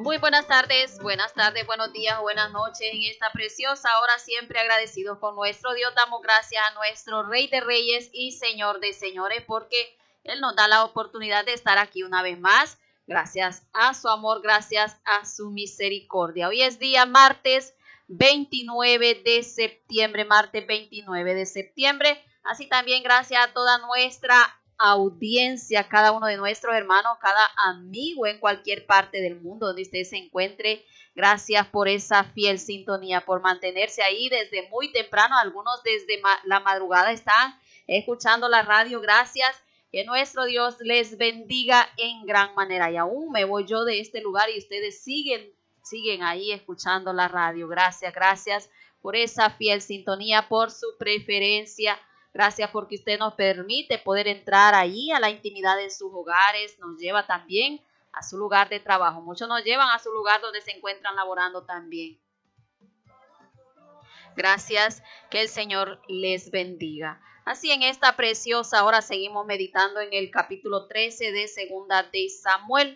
Muy buenas tardes, buenos días, buenas noches. En esta preciosa hora siempre agradecidos con nuestro Dios, damos gracias a nuestro Rey de Reyes y Señor de Señores, porque Él nos da la oportunidad de estar aquí una vez más. Gracias a su amor, gracias a su misericordia. Hoy es día martes 29 de septiembre, Así también gracias a toda nuestra audiencia, cada uno de nuestros hermanos, cada amigo en cualquier parte del mundo donde usted se encuentre. Gracias por esa fiel sintonía, por mantenerse ahí desde muy temprano. Algunos desde la madrugada están escuchando la radio. Gracias. Que nuestro Dios les bendiga en gran manera. Y aún me voy yo de este lugar y ustedes siguen ahí escuchando la radio. Gracias por esa fiel sintonía, por su preferencia. Gracias porque usted nos permite poder entrar ahí a la intimidad de sus hogares, nos lleva también a su lugar de trabajo. Muchos nos llevan a su lugar donde se encuentran laborando también. Gracias, que el Señor les bendiga. Así en esta preciosa hora seguimos meditando en el capítulo 13 de Segunda de Samuel.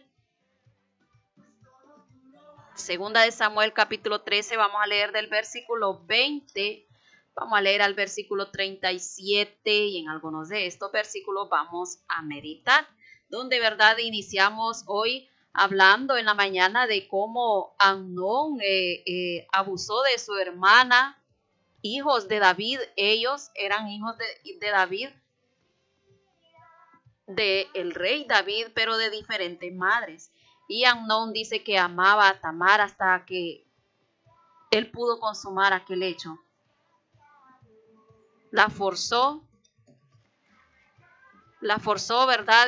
Segunda de Samuel, capítulo 13, vamos a leer del versículo 20. Vamos a leer al versículo 37 y en algunos de estos versículos vamos a meditar, donde verdad iniciamos hoy hablando en la mañana de cómo Amnón abusó de su hermana, hijos de David. Ellos eran hijos de David, del rey David, pero de diferentes madres. Y Amnón dice que amaba a Tamar hasta que él pudo consumar aquel hecho. La forzó, ¿verdad?